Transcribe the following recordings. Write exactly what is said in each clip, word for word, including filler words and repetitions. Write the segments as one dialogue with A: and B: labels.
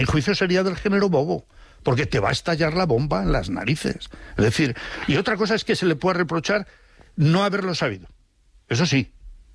A: mi juicio sería del género bobo, porque te va a estallar la bomba en las narices. Es decir, y otra cosa es que se le puede reprochar no haberlo sabido. Eso sí.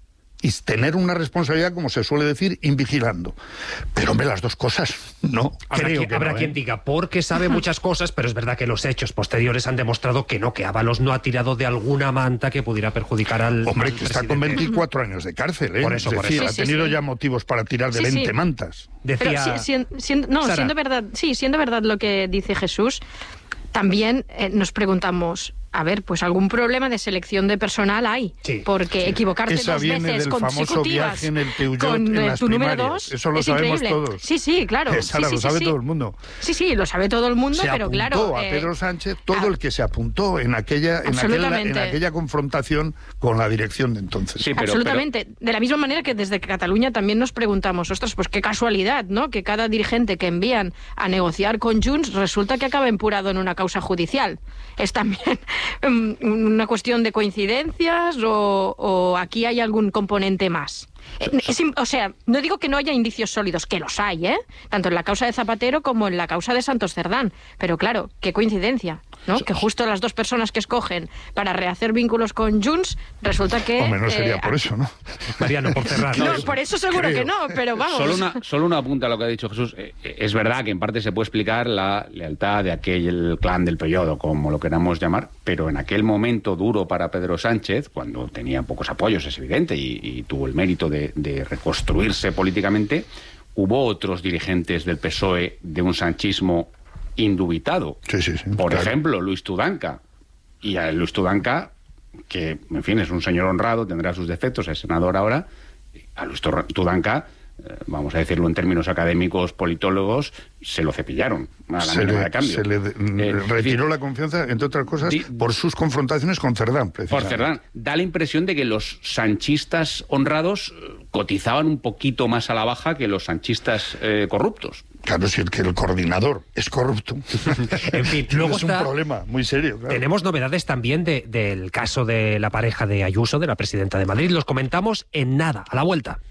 A: Y tener una responsabilidad, como se suele decir, invigilando. Pero, hombre, las dos cosas, no.
B: Habrá,
A: creo
B: quien,
A: que
B: habrá
A: no,
B: quien
A: ¿eh?
B: diga, porque sabe muchas cosas, pero es verdad que los hechos posteriores han demostrado que no, que Ábalos no ha tirado de alguna manta que pudiera perjudicar al
A: Hombre,
B: al
A: que está
B: presidente.
A: con veinticuatro años de cárcel, ¿eh?
B: Por eso,
A: es
B: por
A: decir,
B: eso.
A: ha
C: Sí, sí,
A: tenido
C: sí.
A: ya motivos para tirar de
C: Sí,
A: veinte
C: sí.
A: mantas.
B: Decía...
C: Pero si, si, si, no,
B: Sara.
C: siendo verdad, sí, siendo verdad lo que dice Jesús, también eh, nos preguntamos, a ver, pues algún problema de selección de personal hay,
B: Sí,
C: porque
B: sí.
C: equivocarte
A: Esa
C: dos
A: viene
C: veces
A: del famoso
C: consecutivas
A: viaje en el Peugeot
C: con
A: en
C: eh,
A: las
C: tu número
A: primarias.
C: dos,
A: Eso lo
C: es
A: sabemos
C: increíble.
A: todos.
C: Sí, sí, claro.
A: Eh, Sara,
C: sí, sí,
A: lo
C: sí,
A: sabe
C: sí.
A: todo el mundo.
C: Sí, sí, lo sabe todo el mundo,
A: Se
C: pero
A: apuntó
C: claro.
A: a
C: eh,
A: Pedro Sánchez todo
C: ah,
A: el que se apuntó en aquella, en aquella, en
C: Absolutamente.
A: aquella confrontación con la dirección de entonces.
D: Sí, pero-
C: Absolutamente. De la misma manera que desde Cataluña también nos preguntamos, ostras, pues qué casualidad, ¿no? Que cada dirigente que envían a negociar con Junts resulta que acaba empurado en una causa judicial. ¿Es también um, una cuestión de coincidencias o, o aquí hay algún componente más? Eh, es im- o sea, no digo que no haya indicios sólidos, que los hay, ¿eh? Tanto en la causa de Zapatero como en la causa de Santos Cerdán. Pero claro, qué coincidencia, ¿no? Que justo las dos personas que escogen para rehacer vínculos con Junts, resulta que...
A: Hombre, no sería
C: eh,
A: por eso, ¿no?
B: Mariano, por cerrar.
C: No,
A: Creo.
C: por eso seguro
A: Creo.
C: que no, pero vamos.
D: Solo una, solo una apunta a lo que ha dicho Jesús. Eh, eh, es verdad que en parte se puede explicar la lealtad de aquel clan del Pellodo, como lo queramos llamar, pero en aquel momento duro para Pedro Sánchez, cuando tenía pocos apoyos, es evidente, y, y tuvo el mérito de, de reconstruirse políticamente, hubo otros dirigentes del P S O E de un sanchismo indubitado.
A: Sí, sí, sí,
D: Por
A: claro.
D: ejemplo, Luis Tudanca. Y a Luis Tudanca, que, en fin, es un señor honrado, tendrá sus defectos, es senador ahora, a Luis Tor- Tudanca, eh, vamos a decirlo en términos académicos, politólogos, se lo cepillaron a la
A: Se
D: mínima
A: le,
D: de cambio.
A: se le
D: Eh,
A: retiró
D: di-
A: la confianza, entre otras cosas,
D: di-
A: por sus confrontaciones con Cerdán,
D: Por
A: precisamente.
D: Cerdán, da la impresión de que los sanchistas honrados eh, cotizaban un poquito más a la baja que los sanchistas eh, corruptos.
A: Claro, si el que el coordinador es corrupto.
B: En fin, luego
A: es un
B: está-
A: problema muy serio. Claro.
B: Tenemos novedades también de- del caso de la pareja de Ayuso, de la presidenta de Madrid. Los comentamos en nada, a la vuelta.